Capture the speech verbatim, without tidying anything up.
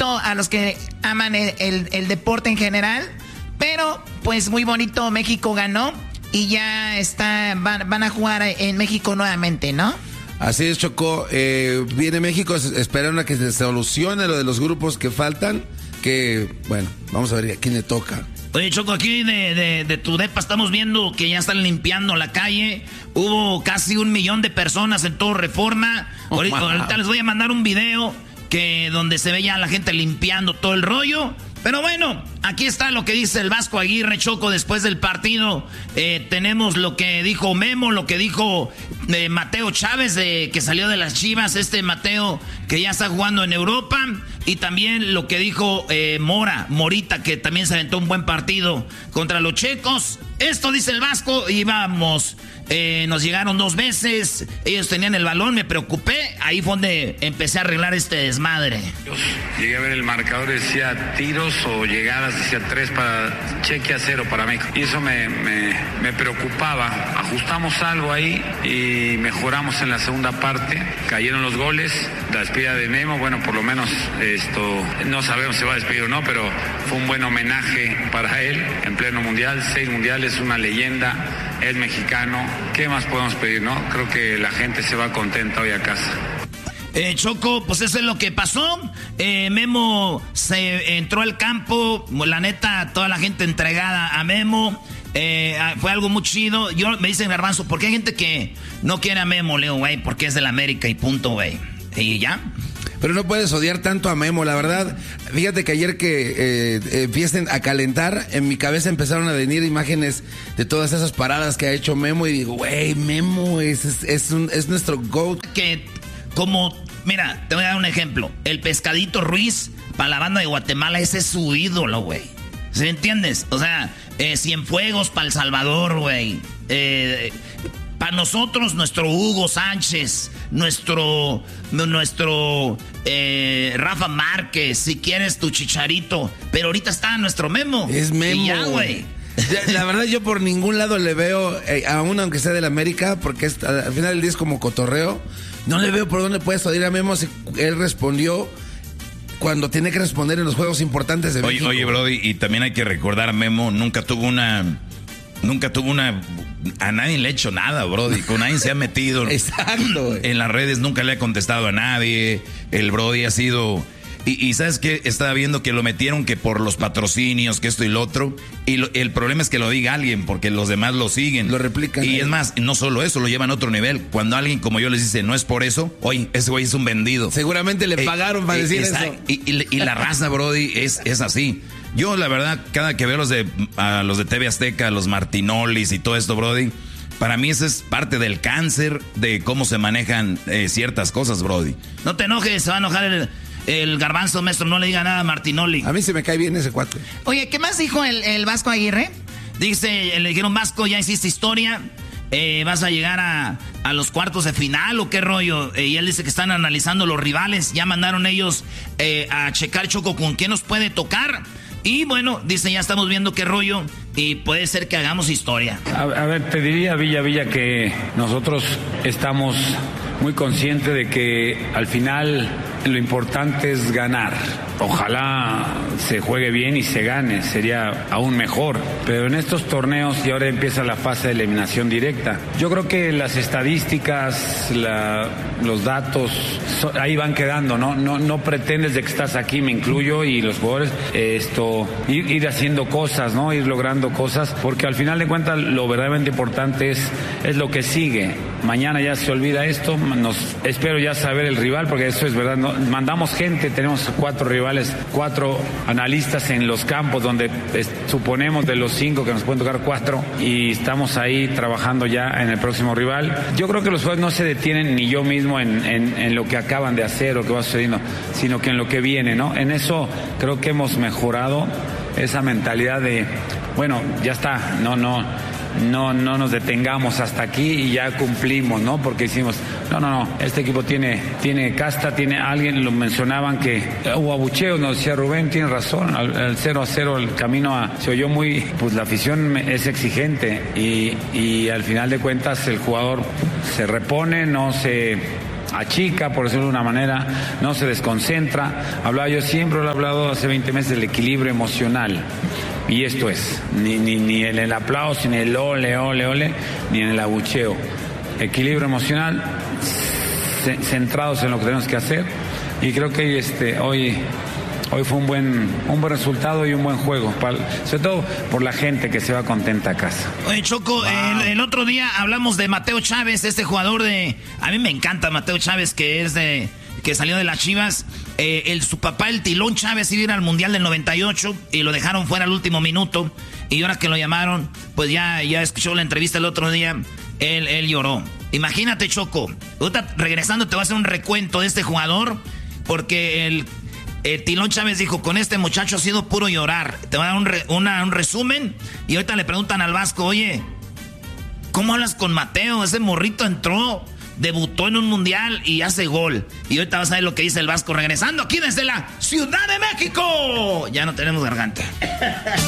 bonito a los que aman el, el, el deporte en general. Pero, pues muy bonito, México ganó y ya está, van, van a jugar en México nuevamente, ¿no? Así es, Choco. Eh, viene México esperando a que se solucione lo de los grupos que faltan. Que, bueno, vamos a ver a quién le toca. Oye, Choco, aquí de, de, de tu depa estamos viendo que ya están limpiando la calle. Hubo casi un millón de personas en todo Reforma. Oh, ahorita, wow. ahorita les voy a mandar un video que donde se ve ya la gente limpiando todo el rollo. Pero bueno, aquí está lo que dice el Vasco Aguirre, Choco, después del partido. Eh, tenemos lo que dijo Memo, lo que dijo eh, Mateo Chávez, de, que salió de las Chivas, este Mateo que ya está jugando en Europa. Y también lo que dijo eh, Mora, Morita, que también se aventó un buen partido contra los checos. Esto dice el Vasco y vamos. Eh, nos llegaron dos veces, ellos tenían el balón, me preocupé, ahí fue donde empecé a arreglar este desmadre. Llegué a ver el marcador, decía tiros o llegadas, decía tres para Cheque a cero para México. Y eso me, me, me preocupaba. Ajustamos algo ahí y mejoramos en la segunda parte. Cayeron los goles, la despedida de Memo, bueno, por lo menos esto, no sabemos si se va a despedir o no, pero fue un buen homenaje para él en pleno mundial, seis mundiales, una leyenda. Es mexicano, ¿qué más podemos pedir, no? Creo que la gente se va contenta hoy a casa. Eh, Choco, pues eso es lo que pasó. Eh, Memo se entró al campo, la neta, toda la gente entregada a Memo. Eh, fue algo muy chido. Yo, me dicen, Garbanzo, ¿por qué hay gente que no quiere a Memo, Leo, güey? Porque es del América y punto, güey. Y ya. Pero no puedes odiar tanto a Memo, la verdad. Fíjate que ayer que eh, empiecen a calentar, en mi cabeza empezaron a venir imágenes de todas esas paradas que ha hecho Memo y digo, güey, Memo es, es, es, un, es nuestro GOAT. Que como, mira, te voy a dar un ejemplo. El Pescadito Ruiz, para la banda de Guatemala, ese es su ídolo, güey. ¿Sí entiendes? O sea, eh, Cienfuegos para El Salvador, güey. Eh... Para nosotros, nuestro Hugo Sánchez, nuestro, nuestro eh, Rafa Márquez, si quieres tu Chicharito. Pero ahorita está nuestro Memo. Es Memo. Y ya, güey. La verdad, yo por ningún lado le veo, eh, aún aunque sea del América, porque es, al final del día es como cotorreo, no le veo por dónde puedes odiar a Memo si él respondió cuando tiene que responder en los juegos importantes de oye, México. Oye, Brody, y también hay que recordar a Memo, nunca tuvo una... Nunca tuvo una... A nadie le ha hecho nada, Brody. Con nadie se ha metido. Exacto. En las redes nunca le ha contestado a nadie. El Brody ha sido... Y, y ¿sabes qué? Estaba viendo que lo metieron que por los patrocinios, que esto y lo otro. Y lo, el problema es que lo diga alguien, porque los demás lo siguen. Lo replican. Y es más, no solo eso, lo llevan a otro nivel. Cuando alguien como yo les dice, no es por eso, oye, ese güey es un vendido. Seguramente le eh, pagaron para eh, decir esa, eso. Y, y, y la raza, Brody, es, es así. Yo, la verdad, cada que veo los de, a los de T V Azteca, los Martinolis y todo esto, Brody, para mí eso es parte del cáncer de cómo se manejan eh, ciertas cosas, Brody. No te enojes, se va a enojar el, el Garbanzo, maestro, no le diga nada a Martinoli. A mí se me cae bien ese cuate. Oye, ¿qué más dijo el, el Vasco Aguirre? Dice, le dijeron, Vasco, ya hiciste historia, eh, vas a llegar a, a los cuartos de final o qué rollo. Eh, y él dice que están analizando los rivales, ya mandaron ellos eh, a checar, Choco, con qué nos puede tocar. Y bueno, dice, ya estamos viendo qué rollo y puede ser que hagamos historia. A, a ver, te diría, Villa, Villa, que nosotros estamos muy conscientes de que al final lo importante es ganar. Ojalá se juegue bien y se gane, sería aún mejor. Pero en estos torneos, y ahora empieza la fase de eliminación directa, yo creo que las estadísticas, la, los datos, so, ahí van quedando, ¿no? No, no pretendes de que estás aquí, me incluyo, y los jugadores, esto, ir, ir haciendo cosas, ¿no? Ir logrando cosas, porque al final de cuentas lo verdaderamente importante es, es lo que sigue. Mañana ya se olvida esto, nos, espero ya saber el rival, porque eso es verdad, ¿no? Mandamos gente, tenemos cuatro rivales, cuatro analistas en los campos, donde es, suponemos de los cinco que nos pueden tocar cuatro, y estamos ahí trabajando ya en el próximo rival. Yo creo que los jugadores no se detienen, ni yo mismo, en, en, en lo que acaban de hacer o que va sucediendo, sino que en lo que viene, ¿no? En eso creo que hemos mejorado esa mentalidad de, bueno, ya está, no, no... No, no nos detengamos hasta aquí y ya cumplimos, ¿no? Porque hicimos, no, no, no, este equipo tiene, tiene casta, tiene alguien, lo mencionaban que hubo abucheos, nos decía Rubén, tiene razón, al, al cero a cero el camino a, se oyó muy, pues la afición es exigente y, y al final de cuentas el jugador se repone, no se... achica, por decirlo de una manera, no se desconcentra. Hablaba yo siempre, lo he hablado hace veinte meses del equilibrio emocional. Y esto es, ni, ni, ni en el aplauso, ni en el ole, ole, ole, ni en el abucheo. Equilibrio emocional, c- centrados en lo que tenemos que hacer. Y creo que este, hoy... Hoy fue un buen, un buen resultado y un buen juego, para, sobre todo por la gente que se va contenta a casa. Oye, Choco, wow. el, el otro día hablamos de Mateo Chávez, este jugador de... A mí me encanta Mateo Chávez, que es de... que salió de las Chivas. Eh, el, su papá, el Tilón Chávez, iba a ir al Mundial del noventa y ocho y lo dejaron fuera al último minuto. Y ahora que lo llamaron, pues ya, ya escuchó la entrevista el otro día, él, él lloró. Imagínate, Choco, ahorita regresando te voy a hacer un recuento de este jugador, porque el... Eh, Tilón Chávez dijo, con este muchacho ha sido puro llorar. Te voy a dar un, re, una, un resumen. Y ahorita le preguntan al Vasco, oye, ¿cómo hablas con Mateo? Ese morrito entró, debutó en un mundial y hace gol. Y ahorita vas a ver lo que dice el Vasco regresando aquí desde la Ciudad de México. Ya no tenemos garganta.